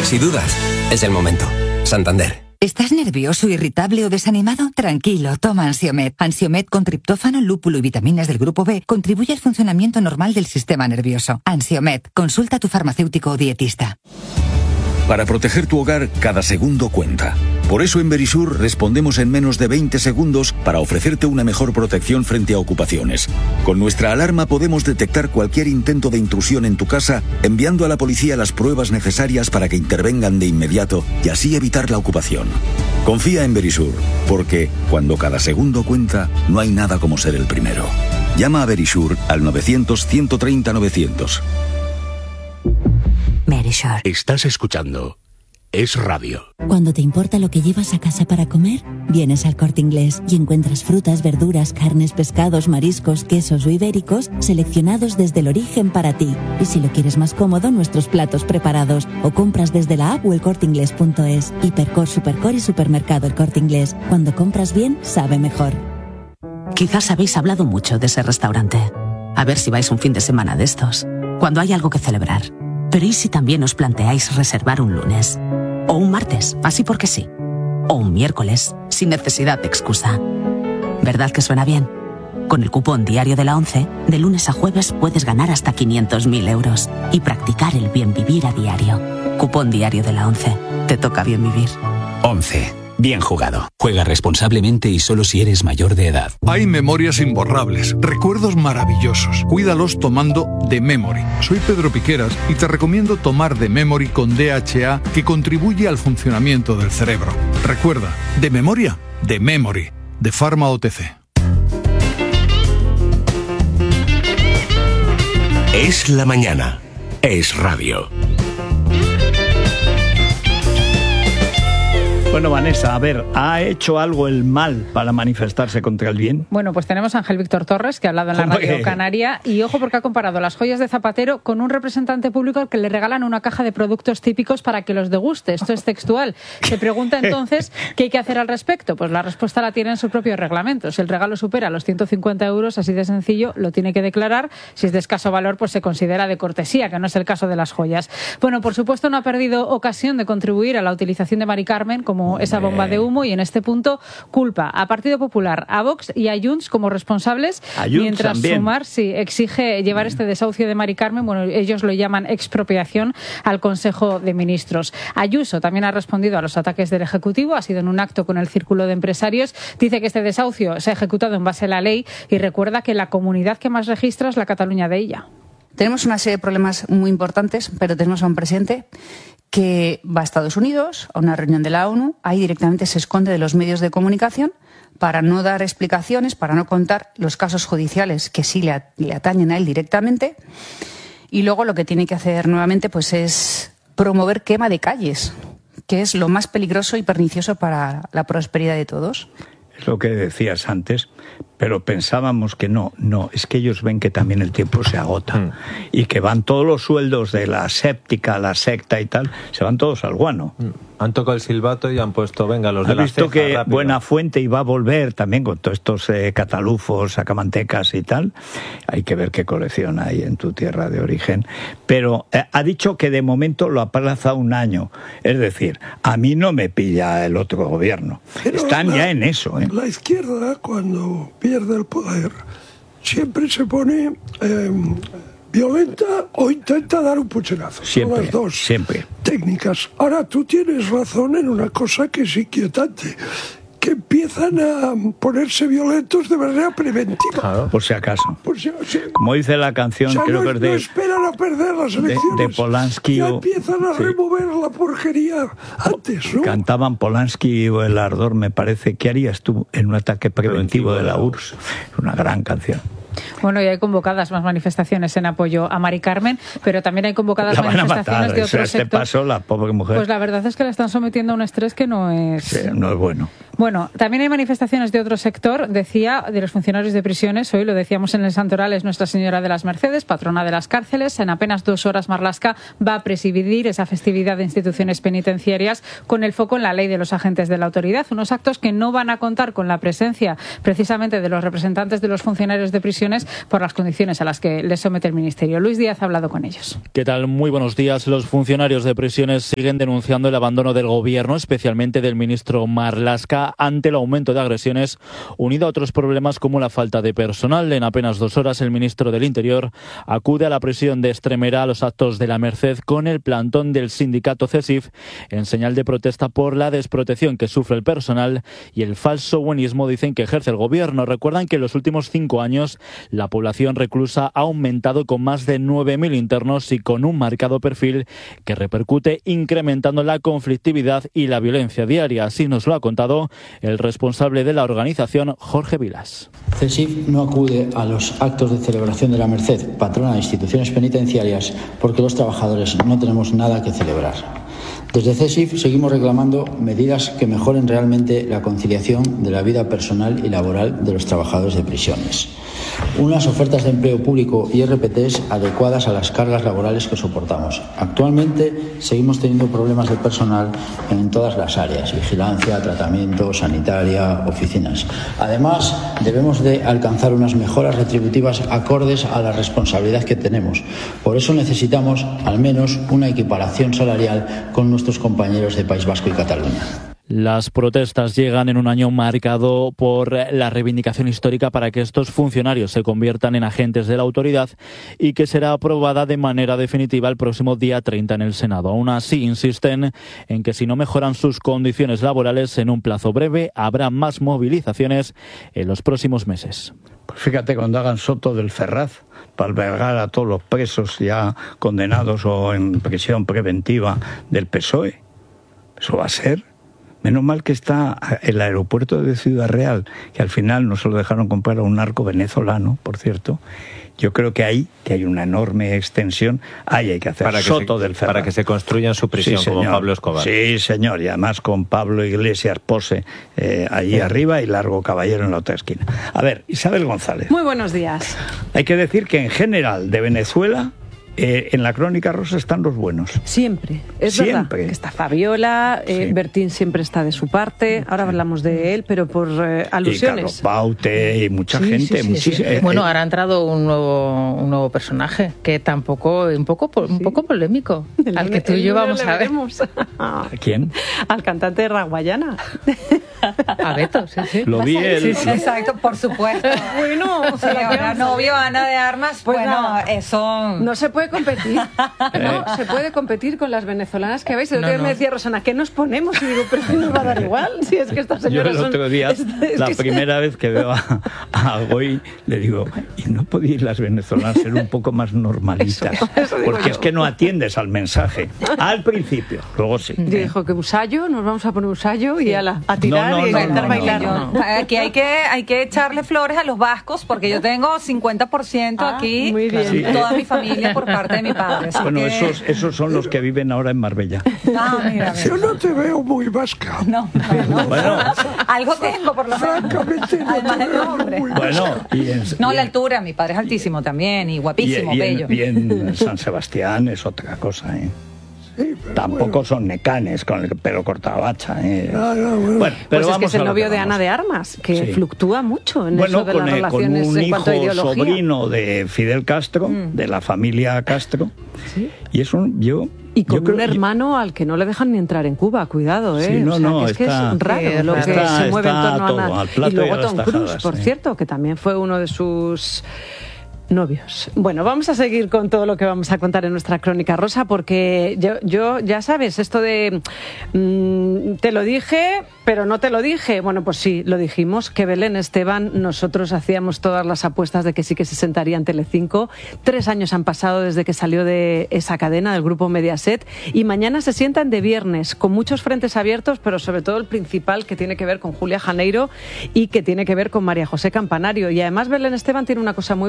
Si dudas, es el momento. Santander. ¿Estás nervioso, irritable o desanimado? Tranquilo, toma Ansiomed. Ansiomed con triptófano, lúpulo y vitaminas del grupo B contribuye al funcionamiento normal del sistema nervioso. Ansiomed, consulta a tu farmacéutico o dietista. Para proteger tu hogar, cada segundo cuenta. Por eso en Verisur respondemos en menos de 20 segundos para ofrecerte una mejor protección frente a ocupaciones. Con nuestra alarma podemos detectar cualquier intento de intrusión en tu casa, enviando a la policía las pruebas necesarias para que intervengan de inmediato y así evitar la ocupación. Confía en Verisur, porque cuando cada segundo cuenta, no hay nada como ser el primero. Llama a Verisur al 900-130-900. Verisur. Estás escuchando Es Radio. Cuando te importa lo que llevas a casa para comer, vienes al Corte Inglés y encuentras frutas, verduras, carnes, pescados, mariscos, quesos o ibéricos seleccionados desde el origen para ti. Y si lo quieres más cómodo, nuestros platos preparados. O compras desde la app o elcorteinglés.es. Hipercor, Supercor y Supermercado El Corte Inglés. Cuando compras bien, sabe mejor. Quizás habéis hablado mucho de ese restaurante. A ver si vais un fin de semana de estos, cuando hay algo que celebrar. Pero ¿y si también os planteáis reservar un lunes? O un martes, así porque sí. O un miércoles, sin necesidad de excusa. ¿Verdad que suena bien? Con el cupón diario de la ONCE, de lunes a jueves puedes ganar hasta 500.000 euros y practicar el bien vivir a diario. Cupón diario de la ONCE. Te toca bien vivir. ONCE. Bien jugado. Juega responsablemente y solo si eres mayor de edad. Hay memorias imborrables, recuerdos maravillosos. Cuídalos tomando The Memory. Soy Pedro Piqueras y te recomiendo tomar The Memory con DHA, que contribuye al funcionamiento del cerebro. Recuerda, de memoria, The Memory, de Pharma OTC. Es la mañana. Es Radio. Bueno, Vanessa, a ver, ¿ha hecho algo el mal para manifestarse contra el bien? Bueno, pues tenemos a Ángel Víctor Torres, que ha hablado en la Radio Canaria, y ojo porque ha comparado las joyas de Zapatero con un representante público al que le regalan una caja de productos típicos para que los deguste. Esto es textual. Se pregunta entonces qué hay que hacer al respecto. Pues la respuesta la tiene en su propio reglamento. Si el regalo supera los 150 euros, así de sencillo, lo tiene que declarar. Si es de escaso valor, pues se considera de cortesía, que no es el caso de las joyas. Bueno, por supuesto no ha perdido ocasión de contribuir a la utilización de Mari Carmen como esa bomba de humo, y en este punto culpa a Partido Popular, a Vox y a Junts como responsables, mientras también. Sumar exige llevar este desahucio de Mari Carmen, bueno, ellos lo llaman expropiación, al Consejo de Ministros. Ayuso también ha respondido a los ataques del Ejecutivo, ha sido en un acto con el Círculo de Empresarios, dice que este desahucio se ha ejecutado en base a la ley y recuerda que la comunidad que más registra es la Cataluña de ella. Tenemos una serie de problemas muy importantes, pero tenemos a un presidente que va a Estados Unidos, a una reunión de la ONU, ahí directamente se esconde de los medios de comunicación para no dar explicaciones, para no contar los casos judiciales que sí le atañen a él directamente. Y luego lo que tiene que hacer nuevamente pues es promover quema de calles, que es lo más peligroso y pernicioso para la prosperidad de todos. Es lo que decías antes, pero pensábamos que no, es que ellos ven que también el tiempo se agota y que van todos los sueldos de la séptica, la secta y tal, se van todos al guano. Han tocado el silbato y han puesto, venga, los de la ceja, ¿has visto que rápido? Buenafuente iba a volver también con todos estos catalufos, sacamantecas y tal? Hay que ver qué colección hay en tu tierra de origen. Pero ha dicho que de momento lo aplaza un año. Es decir, a mí no me pilla el otro gobierno. Pero están ya en eso. La izquierda, cuando pierde el poder, siempre se pone violenta o intenta dar un pucherazo. Siempre, son las dos siempre. Técnicas. Ahora, tú tienes razón en una cosa que es inquietante, que empiezan a ponerse violentos de manera preventiva. Claro, por si acaso. Como dice la canción, creo que es de... No esperan a perder las elecciones. De Polanski. Ya empiezan a remover la porquería antes, ¿no? Cantaban Polanski o El Ardor, me parece. ¿Qué harías tú en un ataque preventivo de la URSS? Una gran canción. Bueno, y hay convocadas más manifestaciones en apoyo a Mari Carmen, pero también hay convocadas manifestaciones de otros sectores. Paso, la pobre mujer. Pues la verdad es que la están sometiendo a un estrés que no es... Sí, no es bueno. Bueno, también hay manifestaciones de otro sector, decía, de los funcionarios de prisiones. Hoy lo decíamos en el Santoral, es Nuestra Señora de las Mercedes, patrona de las cárceles. En apenas 2 horas Marlaska va a presidir esa festividad de instituciones penitenciarias con el foco en la ley de los agentes de la autoridad. Unos actos que no van a contar con la presencia precisamente de los representantes de los funcionarios de prisiones por las condiciones a las que les somete el Ministerio. Luis Díaz ha hablado con ellos. ¿Qué tal? Muy buenos días. Los funcionarios de prisiones siguen denunciando el abandono del Gobierno, especialmente del ministro Marlaska, ante el aumento de agresiones unido a otros problemas como la falta de personal. En apenas 2 horas el ministro del Interior acude a la prisión de Extremadura a los actos de la Merced con el plantón del sindicato CESIF en señal de protesta por la desprotección que sufre el personal y el falso buenismo, dicen, que ejerce el Gobierno. Recuerdan que en los últimos 5 años la población reclusa ha aumentado con más de 9.000 internos y con un marcado perfil que repercute incrementando la conflictividad y la violencia diaria. Así nos lo ha contado el responsable de la organización, Jorge Vilas. CESIF no acude a los actos de celebración de la Merced, patrona de instituciones penitenciarias, porque los trabajadores no tenemos nada que celebrar. Desde CESIF seguimos reclamando medidas que mejoren realmente la conciliación de la vida personal y laboral de los trabajadores de prisiones. Unas ofertas de empleo público y RPTs adecuadas a las cargas laborales que soportamos. Actualmente seguimos teniendo problemas de personal en todas las áreas: vigilancia, tratamiento, sanitaria, oficinas. Además, debemos de alcanzar unas mejoras retributivas acordes a la responsabilidad que tenemos. Por eso necesitamos al menos una equiparación salarial con nuestros compañeros de País Vasco y Cataluña. Las protestas llegan en un año marcado por la reivindicación histórica para que estos funcionarios se conviertan en agentes de la autoridad y que será aprobada de manera definitiva el próximo día 30 en el Senado. Aún así, insisten en que si no mejoran sus condiciones laborales en un plazo breve, habrá más movilizaciones en los próximos meses. Pues fíjate, cuando hagan Soto del Ferraz para albergar a todos los presos ya condenados o en prisión preventiva del PSOE, eso va a ser... Menos mal que está el aeropuerto de Ciudad Real, que al final no se lo dejaron comprar a un narco venezolano, por cierto. Yo creo que ahí, que hay una enorme extensión, ahí hay que hacer Soto del Ferraz. Para que se construya en su prisión, sí, como Pablo Escobar. Sí, señor, y además con Pablo Iglesias Pose allí arriba y Largo Caballero en la otra esquina. A ver, Isabel González. Muy buenos días. Hay que decir que en general de Venezuela... en la Crónica Rosa están los buenos. Siempre, es verdad. Que está Fabiola, sí. Bertín siempre está de su parte. Ahora hablamos de él, pero por alusiones. Y Carlos Baute y mucha gente. Bueno, ahora ha entrado un nuevo personaje que tampoco un poco polémico, al que tú y yo vamos a ver. ¿A quién? Al cantante de Raguayana. A Beto, sí. Lo vi él. Sí, exacto, por supuesto. Bueno, sí, ahora novio Ana de Armas, pues bueno, eso... No se puede competir. No se puede competir con las venezolanas que veis. El otro día me decía Rosana, ¿qué nos ponemos? Y digo, pero es que nos va a dar igual. Si es que estas señoras Yo el otro día, primera vez que veo a Goy, le digo, ¿y no podéis las venezolanas ser un poco más normalitas? Eso porque es que no atiendes al mensaje. Al principio, luego sí. Dijo que usayo, nos vamos a poner usayo y a tirar y intentar bailar. Aquí hay que echarle flores a los vascos, porque yo tengo 50% aquí, muy bien. Toda mi familia por parte de mi padre. Bueno, esos son los que viven ahora en Marbella. Mira. Yo no te veo muy vasca. No. Bueno. Algo tengo, por lo menos. Francamente, además del nombre. Bueno, la altura, mi padre es altísimo también, y guapísimo, bello. Y en San Sebastián es otra cosa, ¿eh? Sí, tampoco son necanes con el pelo cortado bacha. Bueno, pero pues es que es el novio de Ana de Armas, que fluctúa mucho en eso de las relaciones con un en cuanto a ideología. Sobrino de Fidel Castro, de la familia Castro. ¿Sí? Y eso Y con un hermano al que no le dejan ni entrar en Cuba, cuidado, ¿eh? Sí, que es raro lo que se mueve en torno a Ana. Y luego Tom Cruise, por cierto, que también fue uno de sus novios. Bueno, vamos a seguir con todo lo que vamos a contar en nuestra Crónica Rosa, porque yo ya sabes, esto de te lo dije, pero no te lo dije. Bueno, pues sí, lo dijimos, que Belén Esteban, nosotros hacíamos todas las apuestas de que sí que se sentaría en Telecinco. 3 años han pasado desde que salió de esa cadena, del grupo Mediaset, y mañana se sientan de viernes, con muchos frentes abiertos, pero sobre todo el principal, que tiene que ver con Julia Janeiro y que tiene que ver con María José Campanario. Y además Belén Esteban tiene una cosa muy buena, y es que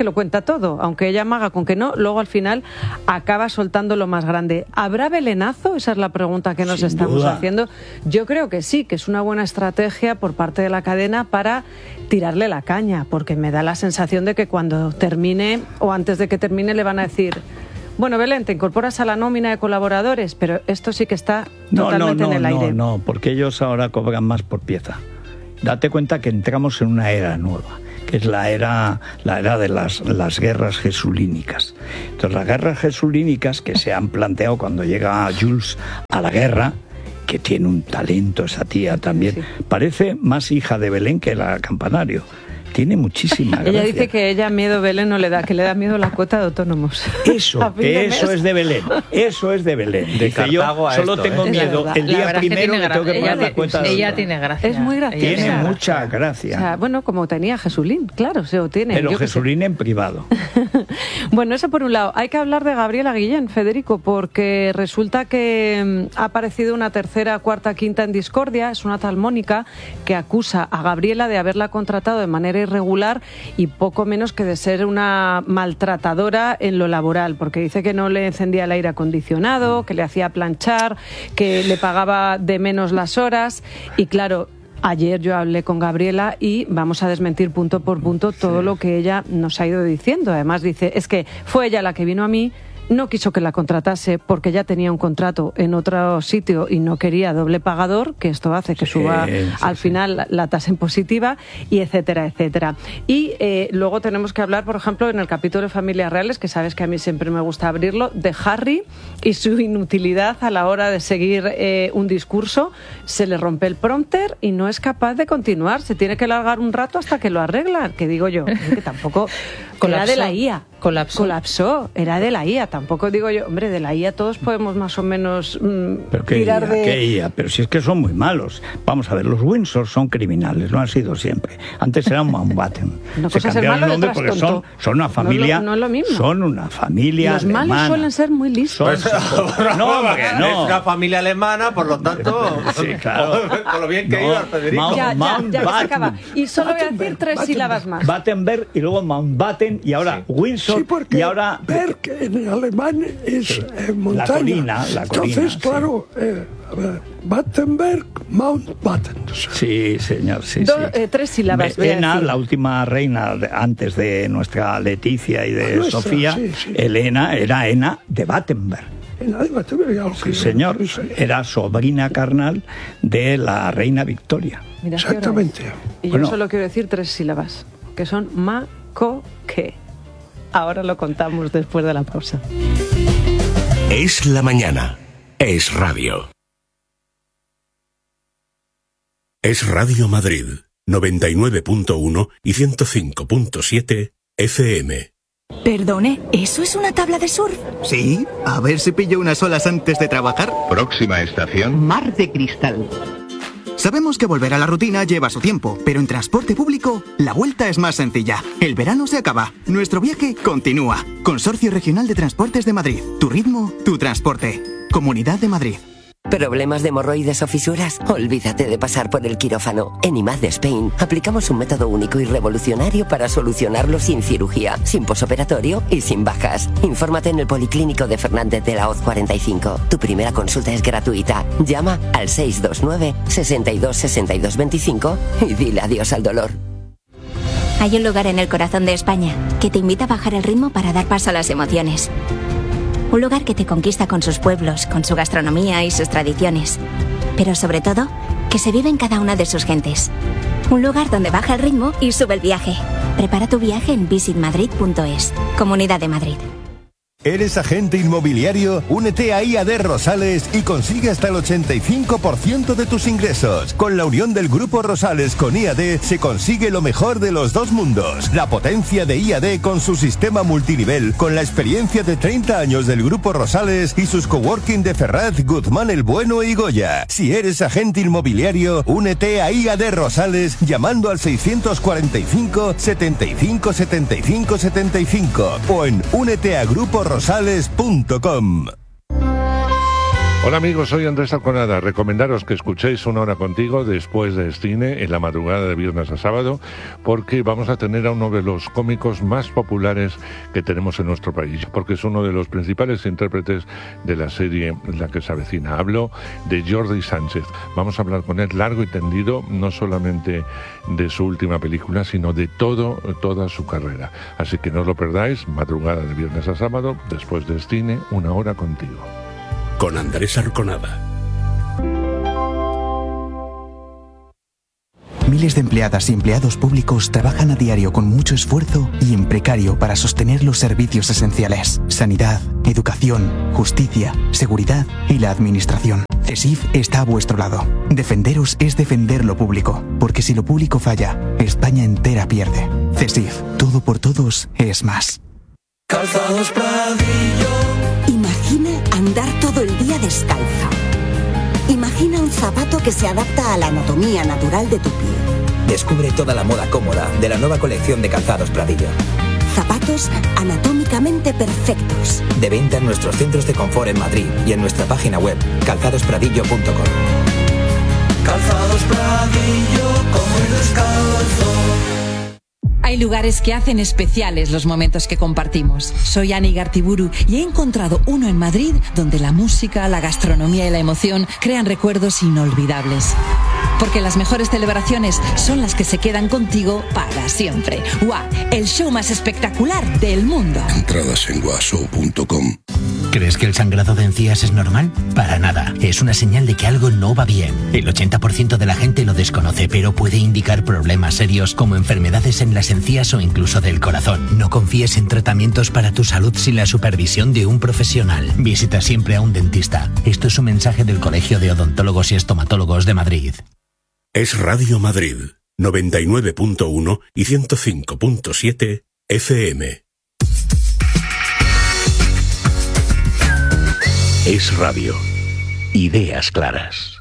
lo cuenta todo, aunque ella amaga con que no, luego al final acaba soltando lo más grande. ¿Habrá belenazo? Esa es la pregunta que nos estamos haciendo. Yo creo que sí, que es una buena estrategia por parte de la cadena para tirarle la caña, porque me da la sensación de que cuando termine o antes de que termine le van a decir: bueno, Belén, te incorporas a la nómina de colaboradores, pero esto sí que está totalmente en el aire. No, porque ellos ahora cobran más por pieza. Date cuenta que entramos en una era nueva, que es la era de las guerras jesulínicas. Entonces, las guerras jesulínicas que se han planteado cuando llega Jules a la guerra, que tiene un talento esa tía también, parece más hija de Belén que la Campanario. Tiene muchísima gracia. Ella dice que ella miedo Belén no le da, que le da miedo la cuota de autónomos. Eso es de Belén. Eso es de Belén. Dice, yo solo tengo miedo el día primero que tengo que pagar la cuota de autónomos. Ella tiene gracia. Es muy graciosa. Tiene mucha gracia. O sea, bueno, como tenía Jesulín, claro, se lo tiene. Pero Jesulín en privado. Bueno, eso por un lado. Hay que hablar de Gabriela Guillén, Federico, porque resulta que ha aparecido una tercera, cuarta, quinta en discordia. Es una tal Mónica que acusa a Gabriela de haberla contratado de manera irregular y poco menos que de ser una maltratadora en lo laboral, porque dice que no le encendía el aire acondicionado, que le hacía planchar, que le pagaba de menos las horas. Y claro, ayer yo hablé con Gabriela y vamos a desmentir punto por punto todo lo que ella nos ha ido diciendo. Además dice, es que fue ella la que vino a mí, no quiso que la contratase porque ya tenía un contrato en otro sitio y no quería doble pagador, que esto hace que suba al final la tasa impositiva, y etcétera, etcétera. Y luego tenemos que hablar, por ejemplo, en el capítulo de Familias Reales, que sabes que a mí siempre me gusta abrirlo, de Harry y su inutilidad a la hora de seguir un discurso. Se le rompe el prompter y no es capaz de continuar. Se tiene que largar un rato hasta que lo arreglan, que digo yo, que tampoco... Era de la IA. Colapsó. Era de la IA. Tampoco digo yo, hombre, de la IA todos podemos más o menos tirar de... ¿Qué IA? Pero si es que son muy malos. Vamos a ver, los Windsor son criminales, no han sido siempre. Antes eran Mountbatten. Se cambiaron el nombre porque son una familia... No es lo mismo. Son una familia Los alemana. malos suelen ser muy listos. Es una familia alemana, por lo tanto... Sí, claro. Con lo bien que iba, Federico. Ya que se acaba. Y solo voy a decir 3 sílabas más. Battenberg y luego Mountbatten y ahora Windsor y ahora Berg en alemán es montaña. La colina. Entonces, claro, Battenberg, Mountbatten. Sí, señor, sí. 3 sílabas. Elena, la última reina antes de nuestra Leticia y de Sofía, Elena era Ena de Battenberg. Sí, señor, era sobrina carnal de la reina Victoria. Mira, exactamente. Y yo solo quiero decir 3 sílabas, que son que. Ahora lo contamos después de la pausa. Es la mañana. Es radio. Es Radio Madrid, 99.1 y 105.7 FM. Perdone, ¿eso es una tabla de surf? Sí, a ver si pillo unas olas antes de trabajar. Próxima estación: Mar de Cristal. Sabemos que volver a la rutina lleva su tiempo, pero en transporte público la vuelta es más sencilla. El verano se acaba, nuestro viaje continúa. Consorcio Regional de Transportes de Madrid. Tu ritmo, tu transporte. Comunidad de Madrid. ¿Problemas de hemorroides o fisuras? Olvídate de pasar por el quirófano. En IMAD de Spain aplicamos un método único y revolucionario para solucionarlo sin cirugía, sin posoperatorio y sin bajas. Infórmate en el Policlínico de Fernández de la Hoz 45. Tu primera consulta es gratuita. Llama al 629 62 62 25 y dile adiós al dolor. Hay un lugar en el corazón de España que te invita a bajar el ritmo para dar paso a las emociones. Un lugar que te conquista con sus pueblos, con su gastronomía y sus tradiciones. Pero sobre todo, que se vive en cada una de sus gentes. Un lugar donde baja el ritmo y sube el viaje. Prepara tu viaje en visitmadrid.es. Comunidad de Madrid. ¿Eres agente inmobiliario? Únete a IAD Rosales y consigue hasta el 85% de tus ingresos. Con la unión del Grupo Rosales con IAD se consigue lo mejor de los dos mundos. La potencia de IAD con su sistema multinivel, con la experiencia de 30 años del Grupo Rosales y sus coworking de Ferraz, Guzmán el Bueno y Goya. Si eres agente inmobiliario, únete a IAD Rosales llamando al 645 75 75 75 o en úneteagruporoSales.com. Hola amigos, soy Andrés Arconada. Recomendaros que escuchéis Una Hora Contigo después de cine en la madrugada de viernes a sábado, porque vamos a tener a uno de los cómicos más populares que tenemos en nuestro país, porque es uno de los principales intérpretes de la serie La que se avecina. Hablo de Jordi Sánchez. Vamos a hablar con él largo y tendido, no solamente de su última película, sino de toda su carrera. Así que no os lo perdáis, madrugada de viernes a sábado, después de cine, Una Hora Contigo. Con Andrés Arconada. Miles de empleadas y empleados públicos trabajan a diario con mucho esfuerzo y en precario para sostener los servicios esenciales: sanidad, educación, justicia, seguridad y la administración. CESIF está a vuestro lado. Defenderos es defender lo público, porque si lo público falla, España entera pierde. CESIF, todo por todos es más. Calzados Pradillo. Imagina andar todo el día descalza. Imagina un zapato que se adapta a la anatomía natural de tu pie. Descubre toda la moda cómoda de la nueva colección de Calzados Pradillo. Zapatos anatómicamente perfectos. De venta en nuestros centros de confort en Madrid y en nuestra página web calzadospradillo.com. Calzados Pradillo, como el descalzo. Hay lugares que hacen especiales los momentos que compartimos. Soy Ani Gartiburu y he encontrado uno en Madrid donde la música, la gastronomía y la emoción crean recuerdos inolvidables. Porque las mejores celebraciones son las que se quedan contigo para siempre. ¡Guau! El show más espectacular del mundo. Entradas en guashow.com. ¿Crees que el sangrado de encías es normal? Para nada. Es una señal de que algo no va bien. El 80% de la gente lo desconoce, pero puede indicar problemas serios como enfermedades en las encías o incluso del corazón. No confíes en tratamientos para tu salud sin la supervisión de un profesional. Visita siempre a un dentista. Esto es un mensaje del Colegio de Odontólogos y Estomatólogos de Madrid. Es Radio Madrid, 99.1 y 105.7 FM. Es Radio. Ideas claras.